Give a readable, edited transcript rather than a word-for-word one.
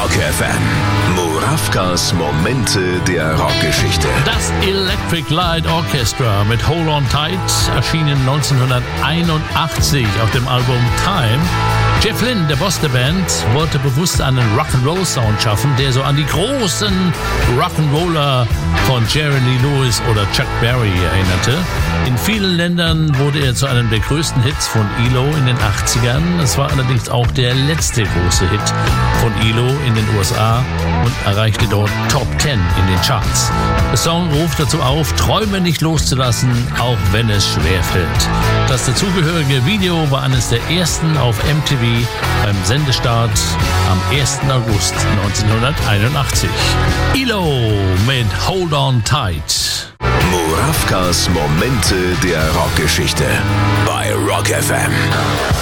Rock FM. Murawkas Momente der Rockgeschichte. Das Electric Light Orchestra mit Hold On Tight erschienen 1981 auf dem Album Time. Jeff Lynne, der Boss der Band, wollte bewusst einen Rock'n'Roll-Sound schaffen, der so an die großen Rock'n'Roller von Jerry Lee Lewis oder Chuck Berry erinnerte. In vielen Ländern wurde er zu einem der größten Hits von ELO in den 80ern. Es war allerdings auch der letzte große Hit von ELO in den USA und erreichte dort Top 10 in den Charts. Der Song ruft dazu auf, Träume nicht loszulassen, auch wenn es schwerfällt. Das dazugehörige Video war eines der ersten auf MTV beim Sendestart am 1. August 1981. ELO mit Hold On Tight. Murawkas Momente der Rockgeschichte bei Rock FM.